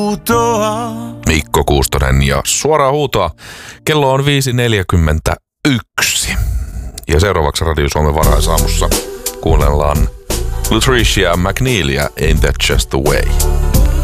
huutoa. Mikko Kuustonen ja suoraa huutoa. Kello on 5.41. Ja seuraavaksi Radio Suomen Varaisaamussa kuunnellaan Latricia McNeilia, Ain't That Just The Way.